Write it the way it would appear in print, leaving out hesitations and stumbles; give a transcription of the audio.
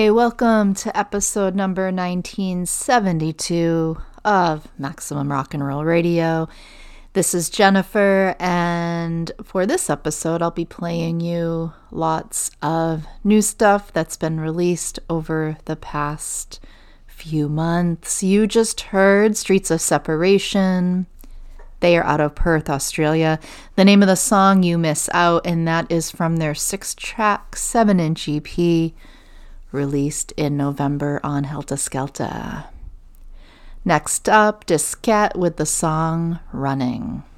Hey, welcome to episode number 1972 of Maximum Rock and Roll Radio. This is Jennifer, and for this episode, I'll be playing you lots of new stuff that's been released over the past few months. You just heard Streets of Separation. They are out of Perth, Australia. The name of the song, You Miss Out, and that is from their 6-track, 7-inch EP, released in November on Helter Skelter. Next up, Diskette with the song Running.